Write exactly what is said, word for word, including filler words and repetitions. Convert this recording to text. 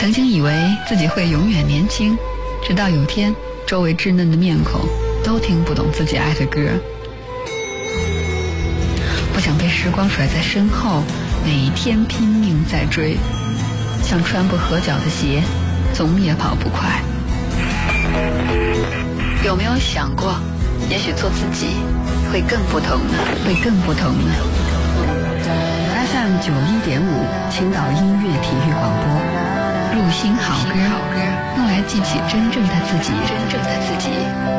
曾经以为自己会永远年轻，直到有天周围稚嫩的面孔都听不懂自己爱的歌。不想被时光甩在身后，每天拼命在追，像穿不合脚的鞋，总也跑不快。有没有想过，也许做自己会更不同呢？会更不同呢？ F M 九一点五，青岛音乐体育广播，入心好歌，用来记起真正的自己，真正的自己。